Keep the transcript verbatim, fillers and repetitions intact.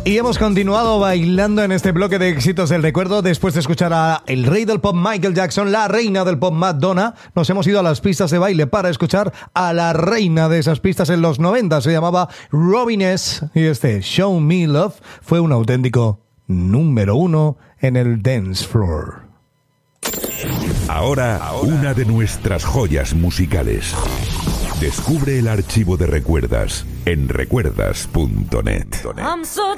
Y hemos continuado bailando en este bloque de éxitos del recuerdo. Después de escuchar a el rey del pop Michael Jackson, la reina del pop Madonna, nos hemos ido a las pistas de baile para escuchar a la reina de esas pistas en los noventa. Se llamaba Robin S. Y este Show Me Love fue un auténtico número uno en el dance floor. Ahora, una de nuestras joyas musicales. Descubre el archivo de recuerdas en recuerdas punto net. I'm so